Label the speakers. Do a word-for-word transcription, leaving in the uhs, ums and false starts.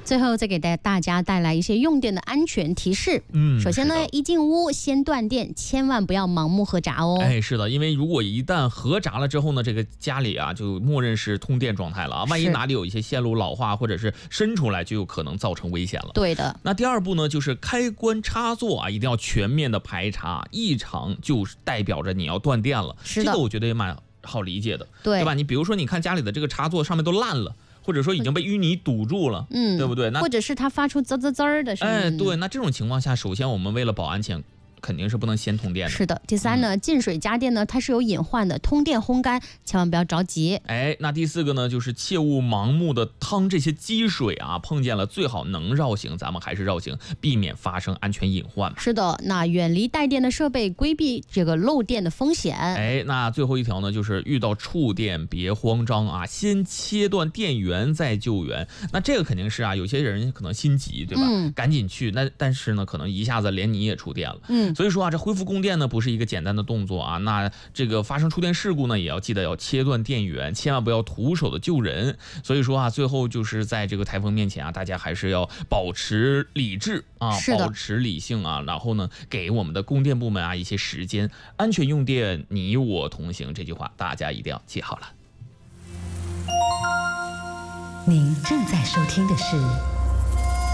Speaker 1: 最后再给大大家带来一些用电的安全提示。
Speaker 2: 嗯，
Speaker 1: 首先呢，一进屋先断电，千万不要盲目合闸哦。
Speaker 2: 哎，是的，因为如果一旦合闸了之后呢，这个家里啊就默认是通电状态了啊，万一哪里有一些线路老化或者是伸出来，就有可能造成危险了。
Speaker 1: 对的。
Speaker 2: 那第二步呢，就是开关插座啊，一定要全面的排查，异常就代表着你要断电了。
Speaker 1: 是的，
Speaker 2: 这个我觉得也蛮好理解的，
Speaker 1: 对
Speaker 2: 对吧？你比如说，你看家里的这个插座上面都烂了。或者说已经被淤泥堵住了，
Speaker 1: 嗯，
Speaker 2: 对不对？那
Speaker 1: 或者是它发出滋滋滋儿的声音。
Speaker 2: 哎，对，那这种情况下，首先我们为了保安全，肯定是不能先通电的。
Speaker 1: 是的。第三呢，
Speaker 2: 嗯、
Speaker 1: 进水家电呢，它是有隐患的，通电烘干千万不要着急。
Speaker 2: 哎，那第四个呢，就是切勿盲目的趟这些积水啊，碰见了最好能绕行，咱们还是绕行，避免发生安全隐患。
Speaker 1: 是的，那远离带电的设备，规避这个漏电的风险。
Speaker 2: 哎，那最后一条呢，就是遇到触电别慌张啊，先切断电源再救援。那这个肯定是啊，有些人可能心急，对吧？
Speaker 1: 嗯、
Speaker 2: 赶紧去，那但是呢，可能一下子连你也触电了。
Speaker 1: 嗯。
Speaker 2: 所以说啊，这恢复供电呢不是一个简单的动作啊，那这个发生触电事故呢，也要记得要切断电源，千万不要徒手的救人。所以说啊，最后就是在这个台风面前啊，大家还是要保持理智啊，保持理性啊，然后呢，给我们的供电部门啊一些时间，安全用电，你我同行，这句话大家一定要记好了。
Speaker 3: 您正在收听的是